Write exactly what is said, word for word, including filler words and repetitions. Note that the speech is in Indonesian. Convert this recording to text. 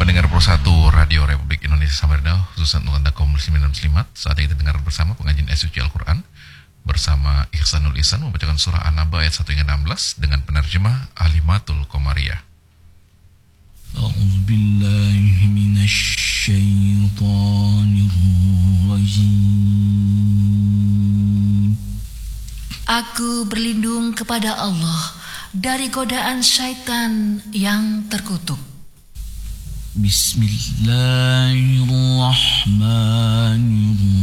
Pendengar Pro satu Radio Republik Indonesia Samarinda, khususnya untuk Anda kaum muslimin dan muslimat, saat ini kita dengar bersama pengajian Suci Al-Quran bersama Ihsanul Ihsan membacakan surah An-Naba ayat satu hingga enam belas dengan penerjemah Alimatul Qomariyah. A'udzu billahi minasy syaithanir rajim. Aku berlindung kepada Allah dari godaan syaitan yang terkutuk. Bismillahirrahmanirrahim.